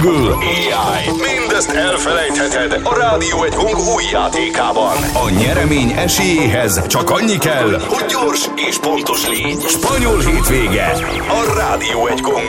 Google, AI. Mindezt elfelejtheted a Rádió egy Gong új játékában. A nyeremény esélyéhez csak annyi kell, hogy gyors és pontos légy. Spanyol hétvége a Rádió egy Gong.